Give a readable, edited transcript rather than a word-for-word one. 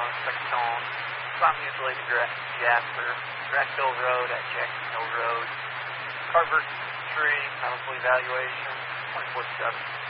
second tone. Spot mutilated Jasper, Grass Hill Road at Jackson Hill Road. Carver tree, medical evaluation, 24/7.